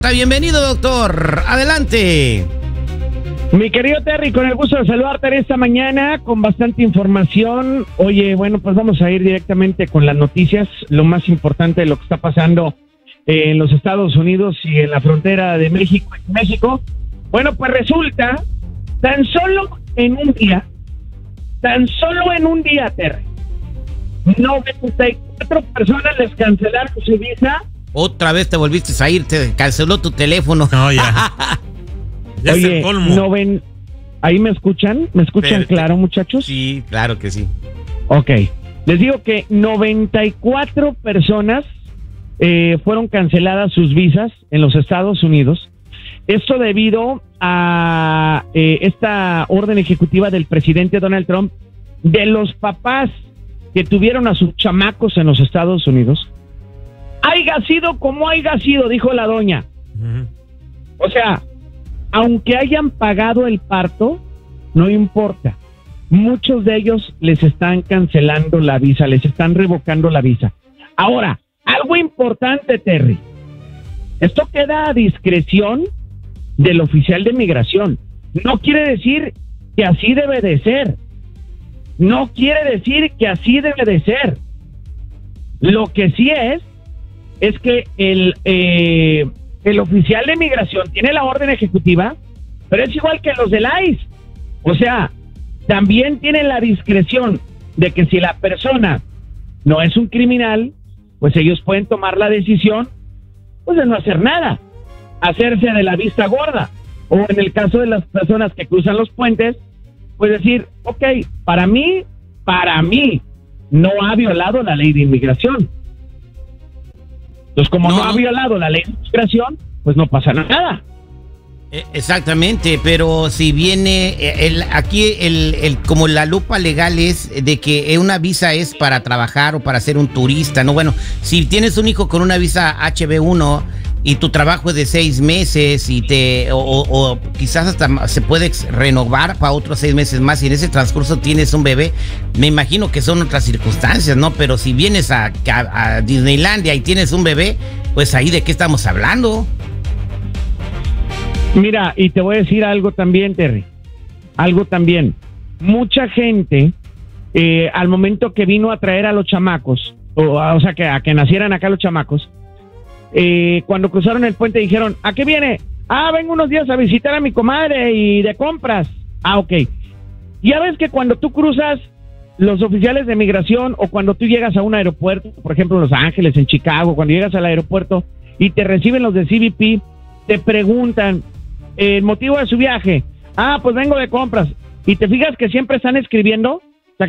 Bienvenido, doctor. Adelante. Mi querido Terry, con el gusto de saludarte en esta mañana con bastante información. Oye, bueno, pues vamos a ir directamente con las noticias, lo más importante de lo que está pasando en los Estados Unidos y en la frontera de México. Bueno, pues resulta, tan solo en un día, Terry, 94 personas les cancelaron su visa. Otra vez te volviste a ir, te canceló tu teléfono. No, ya. Ya Oye, es el colmo. ¿Ahí me escuchan? ¿Me escuchan claro, muchachos? Sí, claro que sí. Ok. Les digo que 94 personas fueron canceladas sus visas en los Estados Unidos. Esto debido a esta orden ejecutiva del presidente Donald Trump de los papás que tuvieron a sus chamacos en los Estados Unidos. Haiga sido como haiga sido, dijo la doña. O sea, aunque hayan pagado el parto, no importa. Muchos de ellos les están cancelando la visa, les están revocando la visa. Ahora, algo importante, Terry. Esto queda a discreción del oficial de migración. No quiere decir que así debe de ser. No quiere decir que así debe de ser. Lo que sí es que el oficial de migración tiene la orden ejecutiva, pero es igual que los del ICE. O sea, también tienen la discreción de que si la persona no es un criminal, pues ellos pueden tomar la decisión pues de no hacer nada, hacerse de la vista gorda, o en el caso de las personas que cruzan los puentes, pues decir, ok, para mí no ha violado la ley de inmigración. Entonces, como no ha violado la ley de inmigración, pues no pasa nada. Exactamente, pero si viene aquí como la lupa legal es de que una visa es para trabajar o para ser un turista, ¿no? Bueno, si tienes un hijo con una visa HB1 y tu trabajo es de 6 meses y o quizás hasta se puede renovar para otros 6 meses más y en ese transcurso tienes un bebé, me imagino que son otras circunstancias, ¿no? Pero si vienes a Disneylandia y tienes un bebé, pues ahí de qué estamos hablando. Mira, y te voy a decir algo también, Terry. Algo también. Mucha gente, al momento que vino a traer a los chamacos, o sea, que a que nacieran acá los chamacos, cuando cruzaron el puente dijeron, ¿a qué viene? Vengo unos días a visitar a mi comadre y de compras. Ok. Ya ves que cuando tú cruzas los oficiales de migración o cuando tú llegas a un aeropuerto, por ejemplo en Los Ángeles, en Chicago, cuando llegas al aeropuerto y te reciben los de CBP, te preguntan el motivo de su viaje. Pues vengo de compras. Y te fijas que siempre están escribiendo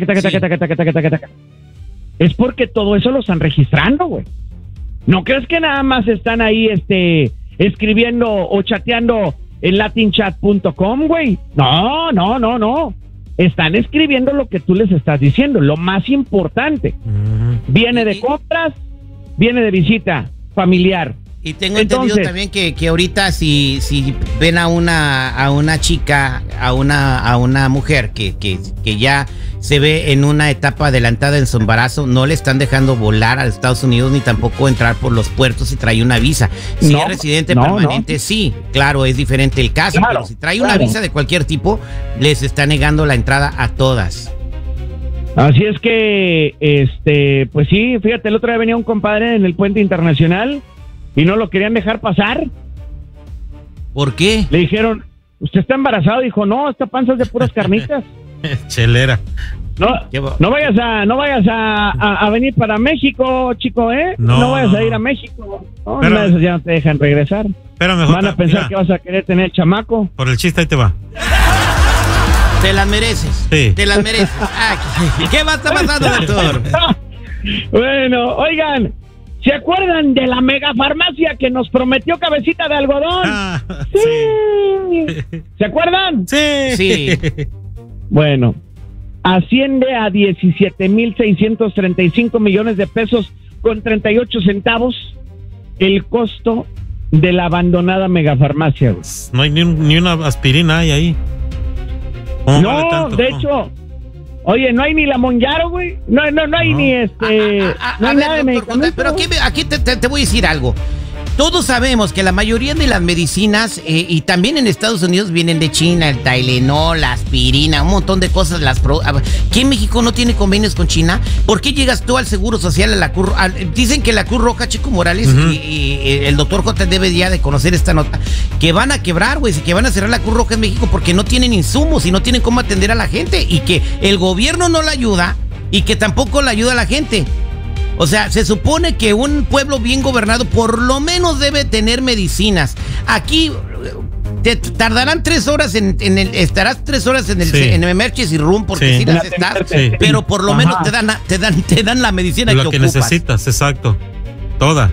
es porque todo eso lo están registrando, güey. ¿No crees que nada más están ahí escribiendo o chateando en latinchat.com, güey? No. Están escribiendo lo que tú les estás diciendo, lo más importante. Viene de compras, viene de visita familiar. Y tengo entendido también que ahorita si ven a una chica, a una mujer que ya se ve en una etapa adelantada en su embarazo, no le están dejando volar a Estados Unidos ni tampoco entrar por los puertos si trae una visa. Si es residente permanente, sí, claro, es diferente el caso, pero si trae una visa de cualquier tipo, les está negando la entrada a todas. Así es que, pues sí, fíjate, el otro día venía un compadre en el puente internacional y no lo querían dejar pasar. ¿Por qué? Le dijeron, ¿usted está embarazado? Dijo, no, esta panza es de puras carnitas. Chelera. No vayas a venir para México, chico, ¿eh? No vayas a ir a México. No, pero, una de esas ya no te dejan regresar. Pero mejor van a pensar que vas a querer tener chamaco. Por el chiste ahí te va. Te las mereces. Sí. Te las mereces. ¿Qué va a estar pasando, doctor? Bueno, oigan, ¿se acuerdan de la megafarmacia que nos prometió cabecita de algodón? Sí. ¿Se acuerdan? Sí. Bueno, asciende a 17,635 millones de pesos con 38 centavos el costo de la abandonada megafarmacia, güey. No hay ni una aspirina ahí. No, vale tanto? De hecho, oye, no hay ni la Monjaro, güey. No hay ni no hay nada de medicamento. Pero aquí te voy a decir algo. todos sabemos que la mayoría de las medicinas, y también en Estados Unidos, vienen de China, el Tylenol, la aspirina, un montón de cosas. ¿Qué México no tiene convenios con China? ¿Por qué llegas tú al Seguro Social, a la Cruz? Dicen que la Cruz Roja, Chico Morales, y el doctor J debe ya de conocer esta nota, que van a quebrar, güey, que van a cerrar la Cruz Roja en México porque no tienen insumos y no tienen cómo atender a la gente, y que el gobierno no la ayuda y que tampoco la ayuda a la gente. O sea, se supone que un pueblo bien gobernado por lo menos debe tener medicinas. Aquí te tardarán 3 horas estarás 3 horas en el emergency room porque sí las estás, pero por lo menos te dan la medicina lo que necesitas, exacto. Toda.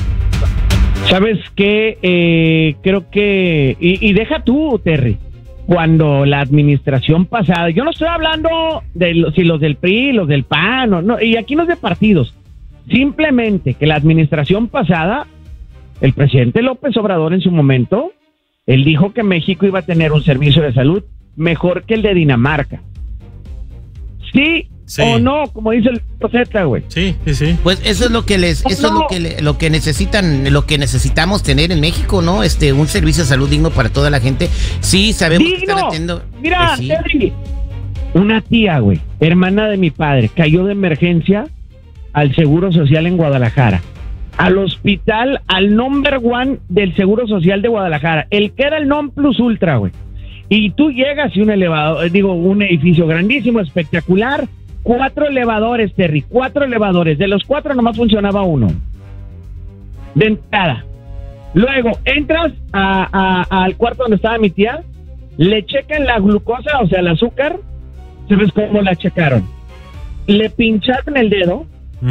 ¿Sabes qué? Creo que y deja tú, Terry. Cuando la administración pasada, yo no estoy hablando de si los del PRI, los del PAN, no, y aquí no es de partidos. Simplemente que la administración pasada, el presidente López Obrador en su momento, él dijo que México iba a tener un servicio de salud mejor que el de Dinamarca. ¿Sí o no? Como dice el Z, güey. Sí. Pues eso es lo que lo que necesitan, lo que necesitamos tener en México, ¿no? Un servicio de salud digno para toda la gente. Sí, sabemos que están atendiendo. Mira, sí. Terry, una tía, güey, hermana de mi padre, cayó de emergencia al Seguro Social en Guadalajara, al hospital, al number 1 del Seguro Social de Guadalajara, el que era el non plus ultra, güey. Y tú llegas y un edificio grandísimo, espectacular, 4 elevadores, Terry, 4 elevadores, de los 4 nomás funcionaba uno, de entrada. Luego, entras al cuarto donde estaba mi tía, le checan la glucosa, o sea, el azúcar, ¿sabes cómo la checaron? Le pincharon el dedo,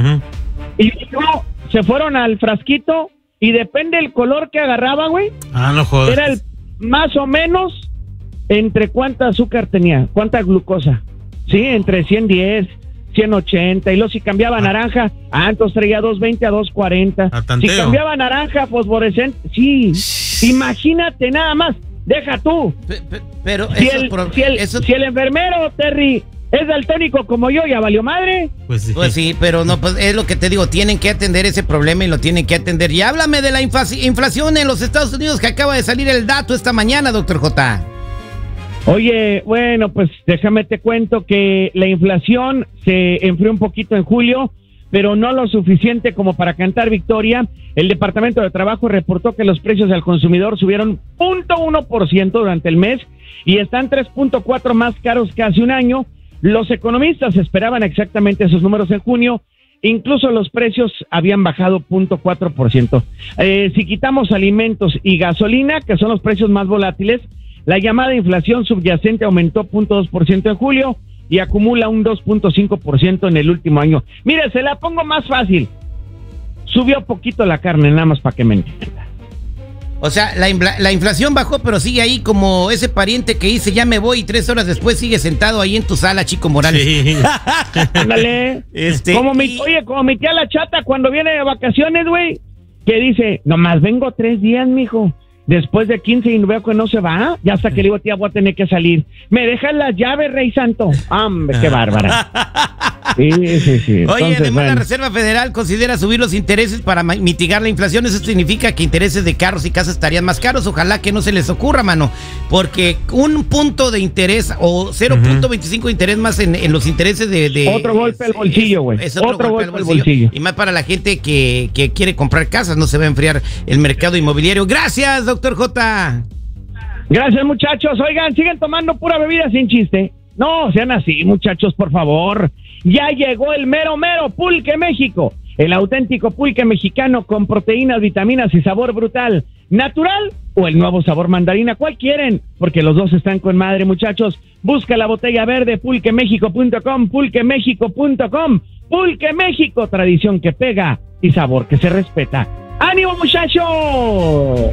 y luego se fueron al frasquito y depende del color que agarraba, güey. No jodas. Era más o menos entre cuánta azúcar tenía, cuánta glucosa. Sí, entre 110, 180. Y luego si cambiaba naranja, entonces traía 220 a 240. Si cambiaba naranja fosforescente, sí. Imagínate nada más. Deja tú. Pero si el enfermero, Terry, es daltónico como yo, ya valió madre. Pues sí, pero no, pues es lo que te digo, tienen que atender ese problema y lo tienen que atender. Y háblame de la inflación en los Estados Unidos, que acaba de salir el dato esta mañana, doctor J. Oye, bueno, pues déjame te cuento que la inflación se enfrió un poquito en julio, pero no lo suficiente como para cantar victoria. El Departamento de Trabajo reportó que los precios al consumidor subieron 0.1% durante el mes y están 3.4% más caros que hace un año. Los economistas esperaban exactamente esos números en junio, incluso los precios habían bajado 0.4%. Si quitamos alimentos y gasolina, que son los precios más volátiles, la llamada inflación subyacente aumentó 0.2% en julio y acumula un 2.5% en el último año. Mire, se la pongo más fácil. Subió poquito la carne, nada más para que me entienda. O sea, la inflación bajó, pero sigue ahí como ese pariente que dice, ya me voy, y 3 horas después sigue sentado ahí en tu sala, Chico Morales. Sí. Ándale. Como mi tía la chata cuando viene de vacaciones, güey, que dice, nomás vengo 3 días, mijo. Después de 15 y veo que no se va, ya hasta que le digo, tía, voy a tener que salir. ¿Me dejan las llaves, Rey Santo? ¡Hombre, qué bárbara! Sí. Oye, Entonces, además la Reserva Federal considera subir los intereses para mitigar la inflación. Eso significa que intereses de carros y casas estarían más caros. Ojalá que no se les ocurra, mano, porque un punto de interés o 0.25 de interés más en los intereses de otro golpe al bolsillo, güey. Es otro golpe al bolsillo. Y más para la gente que quiere comprar casas, no se va a enfriar el mercado inmobiliario. Gracias, doctor J. Gracias, muchachos. Oigan, siguen tomando pura bebida sin chiste. No, sean así, muchachos, por favor. Ya llegó el mero Pulque México. El auténtico pulque mexicano con proteínas, vitaminas y sabor brutal. ¿Natural o el nuevo sabor mandarina? ¿Cuál quieren? Porque los dos están con madre, muchachos. Busca la botella verde, pulquemexico.com, pulquemexico.com. Pulque México, tradición que pega y sabor que se respeta. ¡Ánimo, muchachos!